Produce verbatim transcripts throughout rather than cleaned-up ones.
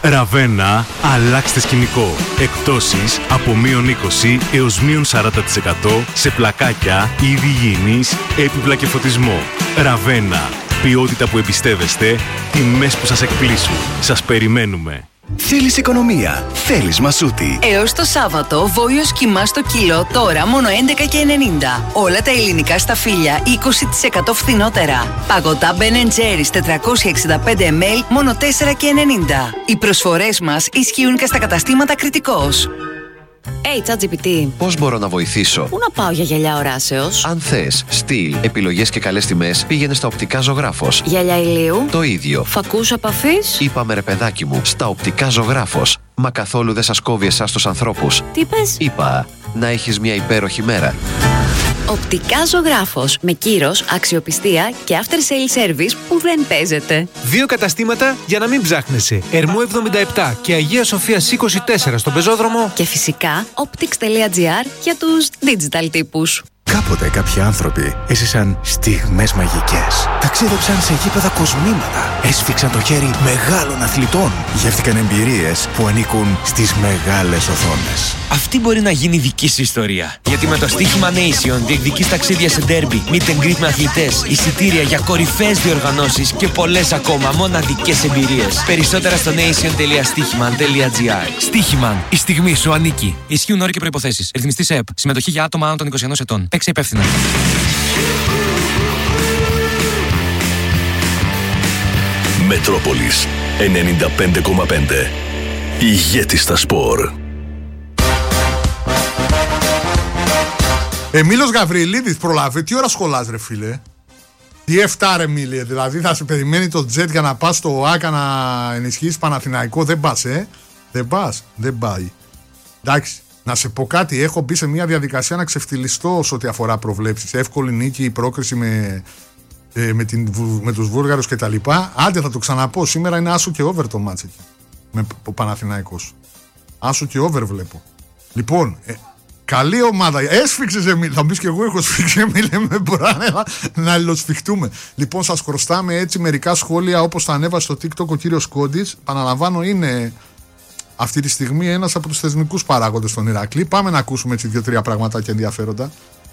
Ραβένα, αλλάξτε σκηνικό. Εκπτώσεις από μείον είκοσι έως μείον σαράντα τοις εκατό σε πλακάκια, είδη υγιεινής, έπιπλα και φωτισμό. Ραβένα, ποιότητα που εμπιστεύεστε, τιμές που σας εκπλήσουν. Σας περιμένουμε. Θέλεις οικονομία, θέλεις Μασούτη. Έως το Σάββατο, βόλιος κιμά στο κιλό, τώρα μόνο έντεκα και ενενήντα. Όλα τα ελληνικά σταφύλια είκοσι τοις εκατό φθηνότερα. Παγωτά Ben and Jerry's τετρακόσια εξήντα πέντε μιλιλίτρα μόνο τέσσερα και ενενήντα. Οι προσφορές μας ισχύουν και στα καταστήματα Κρητικός. Hey, ChatGPT. Πώς μπορώ να βοηθήσω? Πού να πάω για γυαλιά οράσεως? Αν θες στυλ, επιλογές και καλές τιμές, πήγαινε στα Οπτικά Ζωγράφος. Γυαλιά ηλίου. Το ίδιο. Φακούς επαφής. Είπαμε ρε παιδάκι μου, στα Οπτικά Ζωγράφος. Μα καθόλου δεν σας κόβει εσάς τους ανθρώπους. Τι πες? Είπα, να έχεις μια υπέροχη μέρα. Οπτικά Ζωγράφος. Με κύρος, αξιοπιστία και after sale service που δεν παίζεται. Δύο καταστήματα για να μην ψάχνεσαι. Ερμού εβδομήντα επτά και Αγία Σοφίας είκοσι τέσσερα στον πεζόδρομο. Και φυσικά optics.gr για τους digital τύπους. Κάποτε κάποιοι άνθρωποι έζησαν στιγμές μαγικές. Ταξίδεψαν σε γήπεδα κοσμήματα. Έσφιξαν το χέρι μεγάλων αθλητών. Γεύτηκαν εμπειρίες που ανήκουν στις μεγάλες οθόνες. Αυτή μπορεί να γίνει δική σου ιστορία. Γιατί με το στοίχημα Nation διεκδικείς ταξίδια σε ντέρμπι, meet and greet με αθλητές, εισιτήρια για κορυφαίες διοργανώσεις και πολλές ακόμα μοναδικές εμπειρίες. Περισσότερα στο nation τελεία στοίχημαν τελεία gr. Στοίχημαν. Η στιγμή σου ανήκει. Ισχύουν όροι και προϋποθέσεις. Ρυθμιστής ΕΠ. Συμμετοχή για άτομα άνω των είκοσι ενός ετών. Παίξε υπεύθυνα. Μετρόπολης ενενήντα πέντε κόμμα πέντε. Ηγέτης στα σπορ. Εμίλος Γαβριλίδης, προλάβει, τι ώρα σχολάς ρε φίλε? Τι εφτά ρε Μίλη, δηλαδή θα σε περιμένει το τζετ για να πας στο ΆΚΑ να ενισχύσεις Παναθηναϊκό, δεν πας ε, δεν πας, δεν πάει. Εντάξει, να σε πω κάτι, έχω μπει σε μια διαδικασία να ξεφτυλιστώ σε ό,τι αφορά προβλέψεις, εύκολη νίκη, η πρόκριση με, ε, με, την, με τους Βούργαρους και τα λοιπά, άντε θα το ξαναπώ, σήμερα είναι άσου και over το μάτς εκεί, με ο Παναθηναϊκός, άσου και over βλέπω. Λοιπόν, ε, καλή ομάδα. Έσφιξες Εμίλ. Θα μου πεις και εγώ έχω σφίξει Εμίλ. Με μποράνε να αλληλοσφιχτούμε. Λοιπόν, σας χρωστάμε έτσι μερικά σχόλια όπως τα ανέβασε στο TikTok ο κύριος Κόντης. Παναλαμβάνω, είναι αυτή τη στιγμή ένας από τους θεσμικούς παράγοντες στον Ηρακλή. Πάμε να ακούσουμε έτσι δύο-τρία πραγματάκια ενδιαφέροντα.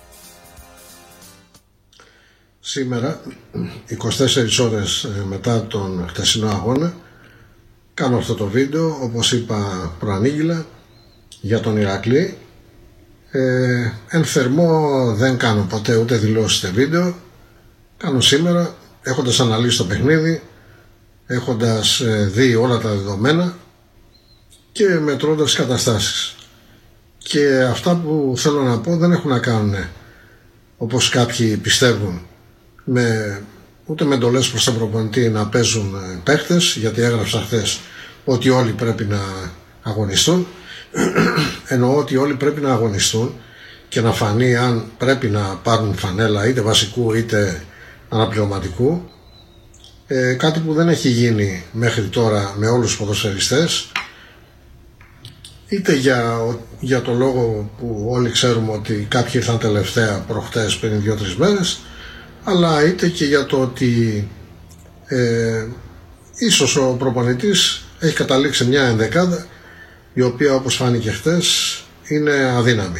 Σήμερα, είκοσι τέσσερις ώρες μετά τον χτεσινό αγώνα, κάνω αυτό το βίντεο, όπως είπα προανήγγυλα, για τον Ηρακλή. Ε, εν θερμό δεν κάνω ποτέ ούτε δηλώσεις είτε βίντεο. Κάνω σήμερα έχοντας αναλύσει το παιχνίδι, έχοντας ε, δει όλα τα δεδομένα και μετρώντας καταστάσεις. Και αυτά που θέλω να πω δεν έχουν να κάνουν, όπως κάποιοι πιστεύουν, με, ούτε με εντολές προς τον προπονητή να παίζουν παίχτες, γιατί έγραψα χθες ότι όλοι πρέπει να αγωνιστούν. Εννοώ ότι όλοι πρέπει να αγωνιστούν και να φανεί αν πρέπει να πάρουν φανέλα είτε βασικού είτε αναπληρωματικού, ε, κάτι που δεν έχει γίνει μέχρι τώρα με όλους τους ποδοσφαιριστές, είτε για, για το λόγο που όλοι ξέρουμε ότι κάποιοι ήρθαν τελευταία προχτές πριν δύο-τρεις μέρες, αλλά είτε και για το ότι ε, ίσως ο προπονητής έχει καταλήξει μια ενδεκάδα η οποία, όπως φάνηκε χτες, είναι αδύναμη.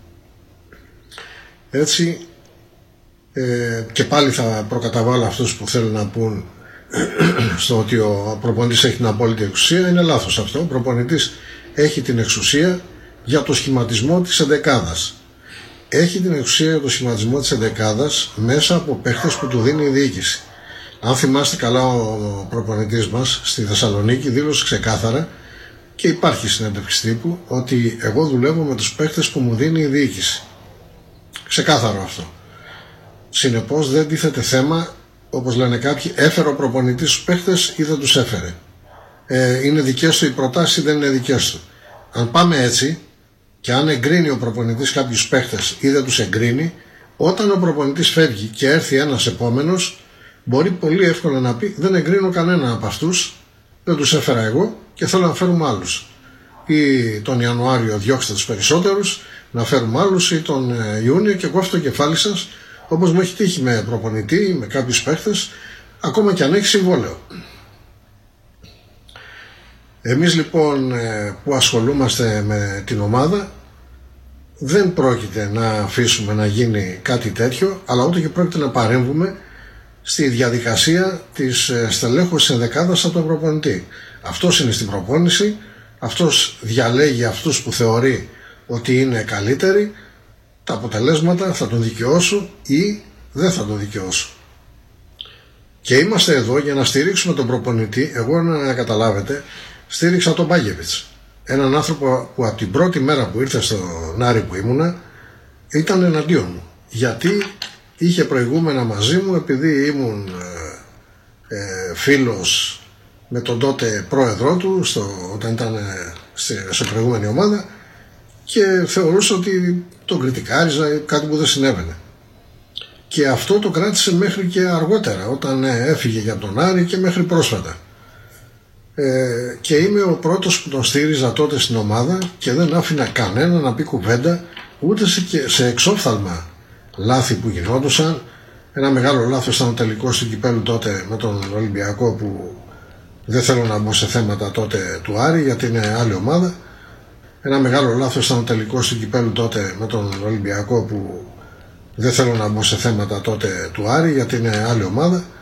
Έτσι, ε, και πάλι θα προκαταβάλω αυτούς που θέλουν να πούν στο ότι ο προπονητής έχει την απόλυτη εξουσία. Είναι λάθος αυτό. Ο προπονητής έχει την εξουσία για το σχηματισμό της εντεκάδας. Έχει την εξουσία για το σχηματισμό της εντεκάδας μέσα από παίχτες που του δίνει η διοίκηση. Αν θυμάστε καλά, ο προπονητής μας στη Θεσσαλονίκη δήλωσε ξεκάθαρα και υπάρχει συνέντευξη τύπου ότι εγώ δουλεύω με τους παίχτες που μου δίνει η διοίκηση. Ξεκάθαρο αυτό. Συνεπώς δεν τίθεται θέμα, όπως λένε κάποιοι, έφερε ο προπονητής τους παίχτες ή δεν τους έφερε. Ε, είναι δικές του οι προτάσεις ή δεν είναι δικές του. Αν πάμε έτσι και αν εγκρίνει ο προπονητής κάποιους παίχτες ή δεν τους εγκρίνει, όταν ο προπονητής φεύγει και έρθει ένας επόμενος, μπορεί πολύ εύκολα να πει δεν εγκρίνω κανένα από αυτούς, δεν τους έφερα εγώ και θέλω να φέρουμε άλλους. Ή τον Ιανουάριο διώξτε τους περισσότερους, να φέρουμε άλλους, ή τον Ιούνιο, και κόφτε το κεφάλι σας, όπως μου έχει τύχει με προπονητή, με κάποιους παίχτες, ακόμα και αν έχει συμβόλαιο. Εμείς λοιπόν που ασχολούμαστε με την ομάδα δεν πρόκειται να αφήσουμε να γίνει κάτι τέτοιο, αλλά ούτε και πρόκειται να παρέμβουμε στη διαδικασία της στελέχωσης ενδεκάδας από τον προπονητή. Αυτός είναι στην προπόνηση, αυτός διαλέγει αυτούς που θεωρεί ότι είναι καλύτεροι, τα αποτελέσματα θα τον δικαιώσουν ή δεν θα τον δικαιώσουν. Και είμαστε εδώ για να στηρίξουμε τον προπονητή. Εγώ, να καταλάβετε, στήριξα τον Μπάγεβιτς, έναν άνθρωπο που από την πρώτη μέρα που ήρθε στο Άρη που ήμουνα ήταν εναντίον μου, γιατί είχε προηγούμενα μαζί μου, επειδή ήμουν ε, ε, φίλος με τον τότε πρόεδρό του στο, όταν ήταν σε, σε προηγούμενη ομάδα, και θεωρούσα ότι τον κριτικάριζα, κάτι που δεν συνέβαινε. Και αυτό το κράτησε μέχρι και αργότερα, όταν ε, έφυγε για τον Άρη και μέχρι πρόσφατα. Ε, και είμαι ο πρώτος που τον στήριζα τότε στην ομάδα και δεν άφηνα κανένα να πει κουβέντα, ούτε σε, σε εξόφθαλμα λάθη που γινόντουσαν. Ένα μεγάλο λάθος ήταν ο τελικός του κυπέλλου τότε με τον Ολυμπιακό, που δεν θέλω να μπω σε θέματα τότε του Άρη γιατί είναι άλλη ομάδα. Ένα μεγάλο λάθος ήταν ο τελικός του κυπέλλου τότε με τον Ολυμπιακό, που δεν θέλω να μπω σε θέματα τότε του Άρη γιατί είναι άλλη ομάδα.